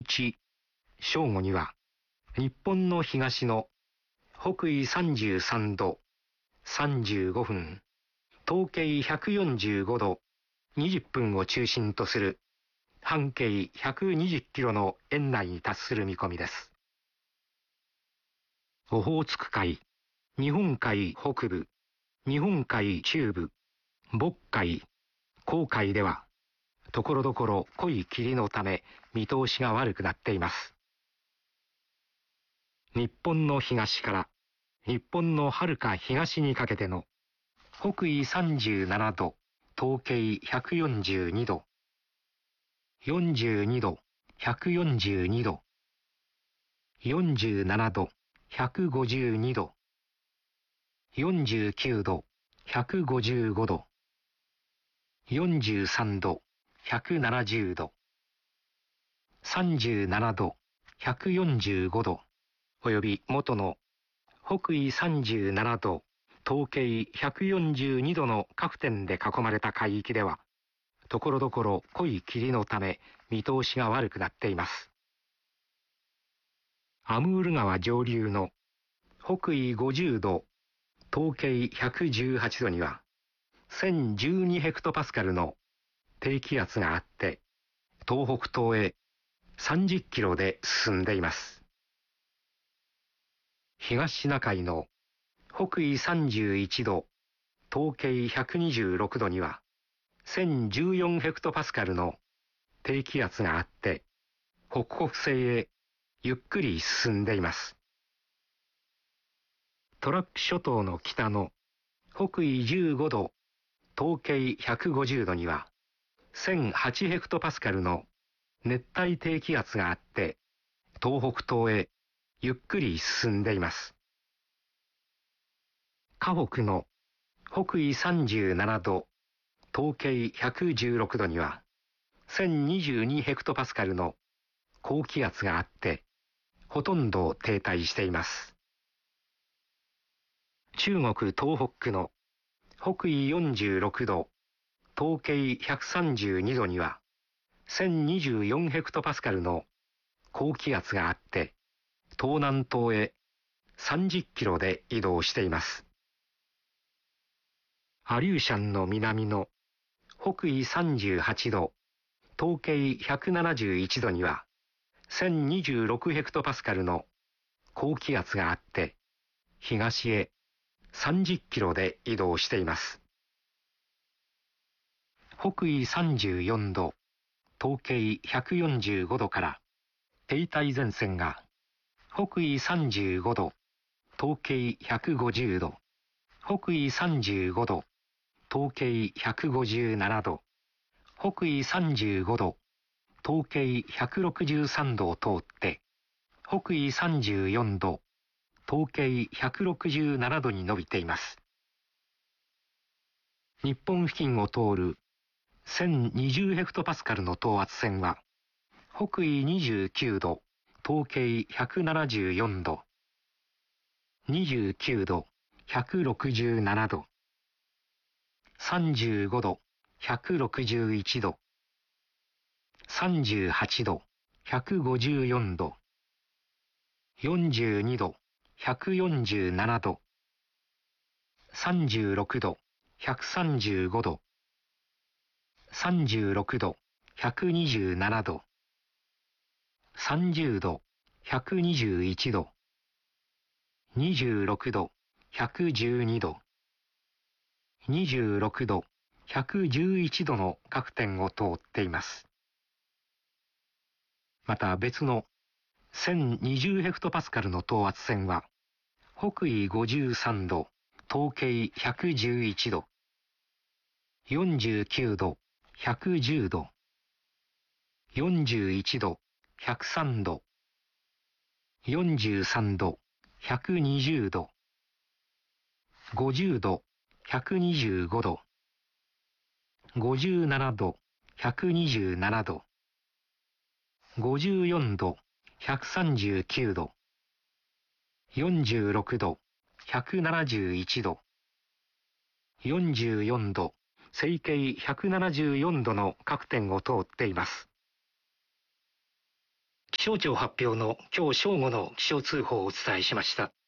日正午には、日本の東の北緯33度35分、東経145度20分を中心とする半径120キロの円内に達する見込みです。オホーツク海、日本海北部、日本海中部、渤海、黄海では、ところどころ濃い霧のため見通しが悪くなっています。日本の東から日本のはるか東にかけての北緯37度、東経142度、42度、142度、47度、152度、49度、155度、43度、170度、37度、145度、および元の北緯37度、東経142度の各点で囲まれた海域では、ところどころ濃い霧のため見通しが悪くなっています。アムール川上流の北緯50度、東経118度には、1012ヘクトパスカルの低気圧があって、東北東へ30キロで進んでいます。東シナ海の北緯31度、東経126度には、1014ヘクトパスカルの低気圧があって、北北西へゆっくり進んでいます。トラック諸島の北の北緯15度、東経150度には、1008ヘクトパスカルの熱帯低気圧があって、東北東へゆっくり進んでいます。河北の北緯37度、東経116度には、1022ヘクトパスカルの高気圧があって、ほとんど停滞しています。中国東北の北緯46度、東経132度には、1024ヘクトパスカルの高気圧があって、東南東へ30キロで移動しています。アリューシャンの南の北緯38度、東経171度には、1026ヘクトパスカルの高気圧があって、東へ30キロで移動しています。北緯34度、東経145度から停滞前線が北緯35度、東経150度、北緯35度、東経157度、北緯35度、東経163度を通って、北緯34度、東経167度に伸びています。日本付近を通る1020ヘクトパスカルの等圧線は、北緯29度、東経174度、29度、167度、35度、161度、38度、154度、42度、147度、36度、135度、36度、127度、30度、121度、26度、112度、26度、111度の各点を通っています。また別の1020ヘクトパスカルの等圧線は、北緯53度、東経111度、49度、110度、41度、103度、43度、120度、50度、125度、57度、127度、54度、139度、46度、171度、44度、西経174度の各点を通っています。気象庁発表の今日正午の気象通報をお伝えしました。